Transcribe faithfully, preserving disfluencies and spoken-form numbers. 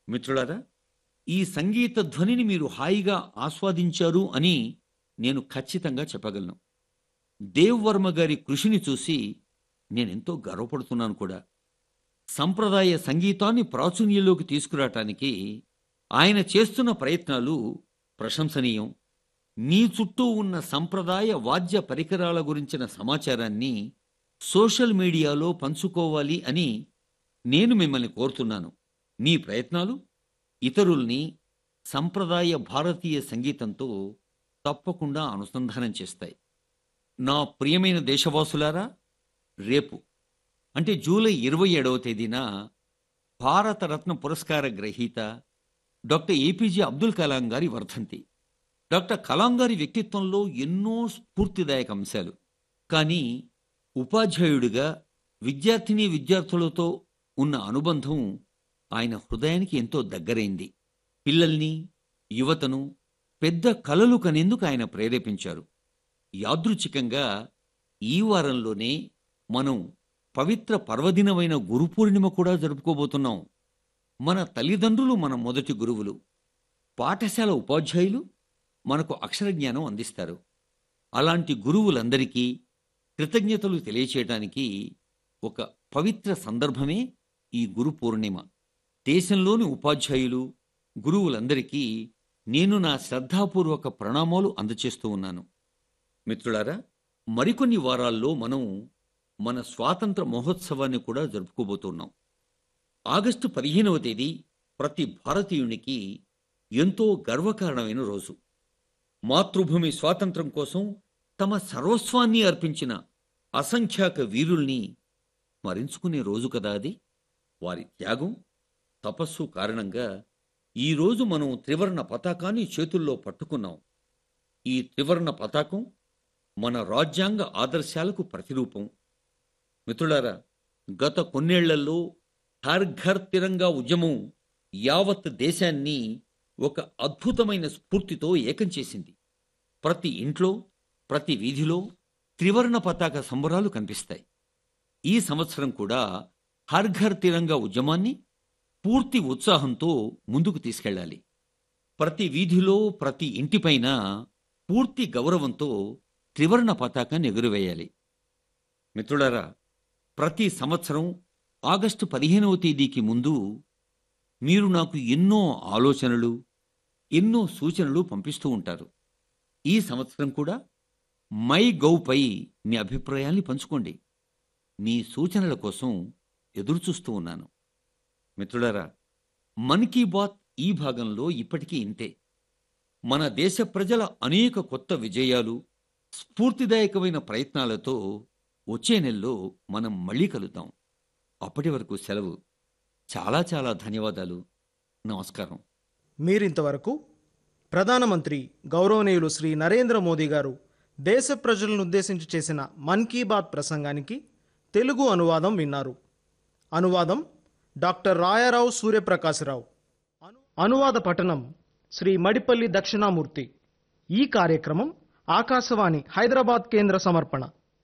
మిత్రులారా, ఈ సంగీత ధ్వనిని మీరు హాయిగా ఆస్వాదించారు అని నేను ఖచ్చితంగా చెప్పగలను. దేవ్ వర్మ గారి కృషిని చూసి నేనెంతో గర్వపడుతున్నాను కూడా. సంప్రదాయ సంగీతాన్ని ప్రాచుర్యంలోకి తీసుకురావటానికి ఆయన చేస్తున్న ప్రయత్నాలు ప్రశంసనీయం. మీ చుట్టూ ఉన్న సంప్రదాయ వాద్య పరికరాల గురించిన సమాచారాన్ని సోషల్ మీడియాలో పంచుకోవాలి అని నేను మిమ్మల్ని కోరుతున్నాను. మీ ప్రయత్నాలు ఇతరుల్ని సంప్రదాయ భారతీయ సంగీతంతో తప్పకుండా అనుసంధానం చేస్తాయి. నా ప్రియమైన దేశవాసులారా, రేపు అంటే జూలై ఇరవై ఏడవ తేదీన భారతరత్న పురస్కార గ్రహీత డాక్టర్ ఏపీజే అబ్దుల్ కలాం గారి వర్ధంతి. డాక్టర్ కలాం గారి వ్యక్తిత్వంలో ఎన్నో స్ఫూర్తిదాయక అంశాలు, కానీ ఉపాధ్యాయుడిగా విద్యార్థిని విద్యార్థులతో ఉన్న అనుబంధం ఆయన హృదయానికి ఎంతో దగ్గరైంది. పిల్లల్ని, యువతను పెద్ద కలలు కనేందుకు ఆయన ప్రేరేపించారు. యాదృచ్ఛికంగా ఈ వారంలోనే మనం పవిత్ర పర్వదినమైన గురు పూర్ణిమ కూడా జరుపుకోబోతున్నాం. మన తల్లిదండ్రులు మన మొదటి గురువులు. పాఠశాల ఉపాధ్యాయులు మనకు అక్షరజ్ఞానం అందిస్తారు. అలాంటి గురువులందరికీ కృతజ్ఞతలు తెలియచేయటానికి ఒక పవిత్ర సందర్భమే ఈ గురు పూర్ణిమ. దేశంలోని ఉపాధ్యాయులు, గురువులందరికీ నేను నా శ్రద్ధాపూర్వక ప్రణామాలు అందచేస్తూ ఉన్నాను. మిత్రులారా, మరికొన్ని వారాల్లో మనం మన స్వాతంత్ర మహోత్సవాన్ని కూడా జరుపుకోబోతున్నాం. ఆగస్టు పదిహేనవ తేదీ ప్రతి భారతీయునికి ఎంతో గర్వకారణమైన రోజు. మాతృభూమి స్వాతంత్రం కోసం తమ సర్వస్వాన్ని అర్పించిన అసంఖ్యాక వీరుల్ని స్మరించుకునే రోజు కదా అది. వారి త్యాగం, తపస్సు కారణంగా ఈరోజు మనం త్రివర్ణ పతాకాన్ని చేతుల్లో పట్టుకున్నాం. ఈ త్రివర్ణ పతాకం మన రాజ్యాంగ ఆదర్శాలకు ప్రతిరూపం. మిత్రులారా, గత కొన్నేళ్లలో హర్ ఘర్ తిరంగా ఉద్యమం యావత్ దేశాన్ని ఒక అద్భుతమైన స్ఫూర్తితో ఏకం చేసింది. ప్రతి ఇంట్లో, ప్రతి వీధిలో త్రివర్ణ పతాక సంబరాలు కనిపిస్తాయి. ఈ సంవత్సరం కూడా హర్ ఘర్ తిరంగా ఉద్యమాన్ని పూర్తి ఉత్సాహంతో ముందుకు తీసుకెళ్ళాలి. ప్రతి వీధిలో, ప్రతి ఇంటిపైన పూర్తి గౌరవంతో త్రివర్ణ పతాకాన్ని ఎగురవేయాలి. మిత్రులారా, ప్రతి సంవత్సరం ఆగస్టు పదిహేనవ తేదీకి ముందు మీరు నాకు ఎన్నో ఆలోచనలు, ఎన్నో సూచనలు పంపిస్తూ ఉంటారు. ఈ సంవత్సరం కూడా మై గవ్ పై మీ అభిప్రాయాల్ని పంచుకోండి. మీ సూచనల కోసం ఎదురుచూస్తూ ఉన్నాను. మిత్రులారా, మన్ కీ బాత్ ఈ భాగంలో ఇప్పటికీ ఇంతే. మన దేశ ప్రజల అనేక కొత్త విజయాలు, స్ఫూర్తిదాయకమైన ప్రయత్నాలతో వచ్చే నెలలో మనం మళ్ళీ కలుద్దాం. అప్పటి వరకు సెలవు. చాలా చాలా ధన్యవాదాలు. నమస్కారం. మీరింతవరకు ప్రధానమంత్రి గౌరవనీయులు శ్రీ నరేంద్ర మోదీ గారు దేశ ప్రజలను ఉద్దేశించి చేసిన మన్ కీ బాత్ ప్రసంగానికి తెలుగు అనువాదం విన్నారు. అనువాదం డాక్టర్ రాయారావు సూర్యప్రకాశరావు. అనువాద పఠనం శ్రీ మడిపల్లి దక్షిణామూర్తి. ఈ కార్యక్రమం ఆకాశవాణి హైదరాబాద్ కేంద్ర సమర్పణ.